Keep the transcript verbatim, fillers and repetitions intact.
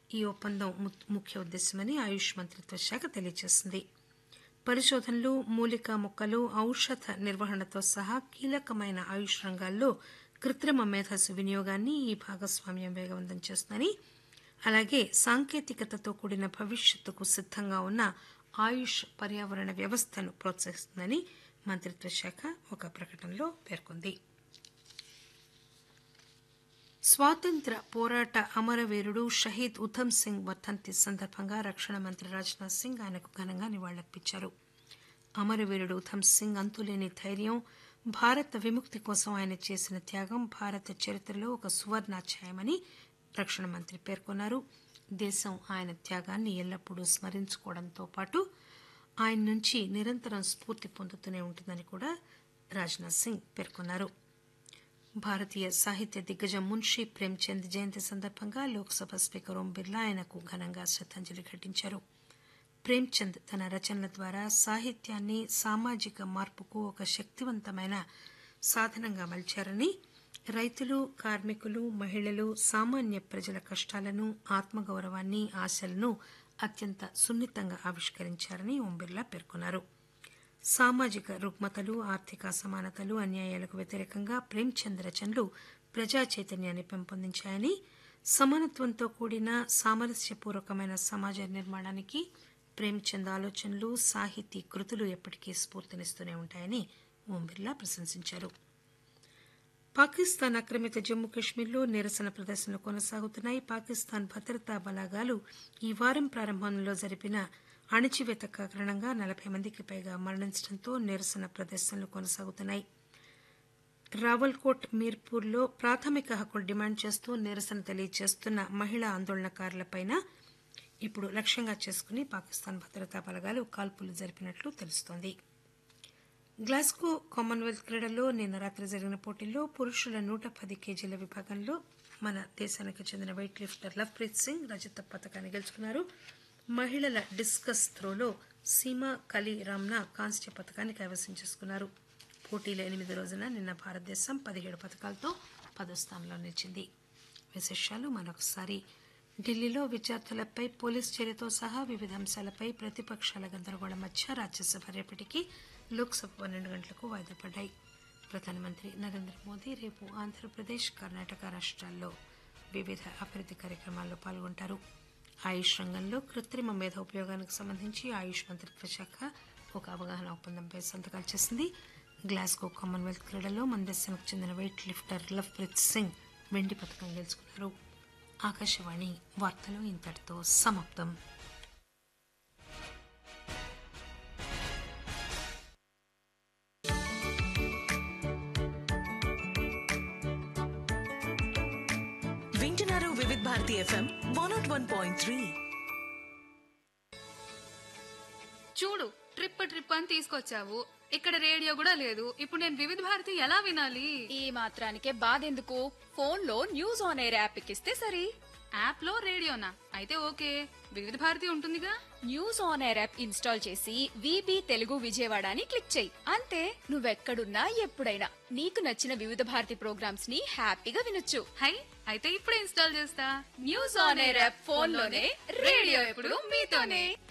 ఈ ఒప్పందం ముఖ్య ఉద్దేశమని ఆయుష్ మంత్రిత్వ శాఖ తెలియజేసింది. పరిశోధనలు, మూలికా మొక్కలు, ఔషధ నిర్వహణతో సహా కీలకమైన ఆయుష్ రంగాల్లో కృత్రిమ మేధస్సు వినియోగాన్ని ఈ భాగస్వామ్యం వేగవంతం చేస్తుందని, అలాగే సాంకేతికతతో కూడిన భవిష్యత్తుకు సిద్దంగా ఉన్న ఆయుష్ పర్యావరణ వ్యవస్థను ప్రోత్సహిస్తుందని మంత్రిత్వ శాఖ ఒక ప్రకటనలో పేర్కొంది. స్వాతంత్ర్య పోరాట అమరవీరుడు షహీద్ ఉధమ్ సింగ్ వర్ధంతి సందర్భంగా రక్షణ మంత్రి రాజ్నాథ్ సింగ్ ఆయనకు ఘనంగా నివాళులర్పించారు. అమరవీరుడు ఉధమ్ సింగ్ అంతులేని ధైర్యం, భారత విముక్తి కోసం ఆయన చేసిన త్యాగం భారత చరిత్రలో ఒక సువర్ణాధ్యాయమని రక్షణ మంత్రి పేర్కొన్నారు. దేశం ఆయన త్యాగాన్ని ఎల్లప్పుడూ స్మరించుకోవడంతో పాటు ఆయన నుంచి నిరంతరం స్ఫూర్తి పొందుతూనే ఉంటుందని కూడా రాజ్నాథ్ సింగ్ పేర్కొన్నారు. భారతీయ సాహిత్య దిగ్గజం మున్షీ ప్రేమ్చంద్ జయంతి సందర్భంగా లోక్సభ స్పీకర్ ఓం బిర్లా ఆయనకు ఘనంగా శ్రద్దాంజలి ఘటించారు. ప్రేమ్చంద్ తన రచనల ద్వారా సాహిత్యాన్ని సామాజిక మార్పుకు ఒక శక్తివంతమైన సాధనంగా మలిచారని, రైతులు, కార్మికులు, మహిళలు, సామాన్య ప్రజల కష్టాలను, ఆత్మగౌరవాన్ని, ఆశలను అత్యంత సున్నితంగా ఆవిష్కరించారని ఓం బిర్లా పేర్కొన్నారు. సామాజిక రుగ్మతలు, ఆర్థిక అసమానతలు, అన్యాయాలకు వ్యతిరేకంగా ప్రేమ్చంద్ రచనలు ప్రజా చైతన్యాన్ని పెంపొందించాయని, సమానత్వంతో కూడిన సామరస్యపూర్వకమైన సమాజ నిర్మాణానికి ప్రేమ్చంద్ ఆలోచనలు, సాహితీ కృతులు ఎప్పటికీ స్ఫూర్తినిస్తూనే ఉంటాయని ఓం బిర్లా ప్రశంసించారు. పాకిస్తాన్ ఆక్రమిత జమ్మూ కశ్మీర్లో నిరసన ప్రదర్శనలు కొనసాగుతున్నాయి. పాకిస్తాన్ భద్రతా బలగాలు ఈ వారం ప్రారంభంలో జరిపిన అణచివేత కారణంగా నలభై మందికి పైగా మరణించడంతో నిరసన ప్రదర్శనలు కొనసాగుతున్నాయి. రావల్కోట్, మీర్పూర్లో ప్రాథమిక హక్కులు డిమాండ్ చేస్తూ నిరసన తెలియజేస్తున్న మహిళా ఆందోళనకారులపై ఇప్పుడు లక్ష్యంగా చేసుకుని పాకిస్తాన్ భద్రతా బలగాలు కాల్పులు జరిపినట్లు తెలుస్తోంది. గ్లాస్గో కామన్వెల్త్ క్రీడల్లో నిన్న రాత్రి జరిగిన పోటీల్లో పురుషుల నూట పది కేజీల విభాగంలో మన దేశానికి చెందిన వెయిట్ లిఫ్టర్ లవ్ప్రీత్ సింగ్ రజత పతకాన్ని గెలుచుకున్నారు. మహిళల డిస్కస్ త్రోలో సీమా కలి రామ్నా కాంస్య పతకాన్ని కైవసం చేసుకున్నారు. పోటీల ఎనిమిది రోజున నిన్న భారతదేశం పదిహేడు పతకాలతో పదో స్థానంలో నిలిచింది. విశేషాలు మరొకసారి. ఢిల్లీలో విద్యార్థులపై పోలీసు చర్యతో సహా వివిధ అంశాలపై ప్రతిపక్షాల గందరగోళం మధ్య రాజ్యసభ రేపటికి, లోక్సభ పన్నెండు గంటలకు వాయిదా పడ్డాయి. ప్రధానమంత్రి నరేంద్ర మోదీ రేపు ఆంధ్రప్రదేశ్, కర్ణాటక రాష్ట్రాల్లో వివిధ అభివృద్ది కార్యక్రమాల్లో పాల్గొంటారు. ఆయుష్ రంగంలో కృత్రిమ మేధ ఉపయోగానికి సంబంధించి ఆయుష్ మంత్రిత్వ శాఖ ఒక అవగాహన ఒప్పందంపై సంతకాలు చేసింది. గ్లాస్గో కామన్వెల్త్ క్రీడల్లో మన దేశానికి చెందిన వెయిట్ లిఫ్టర్ లవ్ప్రీత్ సింగ్ వెండి పతకం గెలుచుకున్నారు. ఆకాశవాణి వార్తలు ఇంతటితో సమాప్తం. వింటున్నారు వివిధ Bharati FM one not one point three. చూడు, ట్రిప్ ట్రిప్ అని తీసుకొచ్చావు, ఇక్కడ రేడియో కూడా లేదు. ఇప్పుడు నేను వివిధ భారతి ఎలా వినాలి? ఈ మాత్రానికే బాధెందుకు? ఫోన్ లో న్యూస్ ఆన్ ఎయిర్ యాప్ ఎక్కిస్తే సరి. యాప్ లో రేడియోనా? అయితే ఓకే, వివిధ భారతి ఉంటుందిగా. News on air app install చేసి విబి తెలుగు విజయవాడ అని క్లిక్ చేయి. అంతే, నువ్వెక్కడున్నా ఎప్పుడైనా నీకు నచ్చిన వివిధ భారతి ప్రోగ్రామ్స్ ని హ్యాపీగా వినొచ్చు. హై, అయితే ఇప్పుడే ఇన్స్టాల్ చేస్తా. News on air app phone లోనే, రేడియో ఎప్పుడు మీతోనే.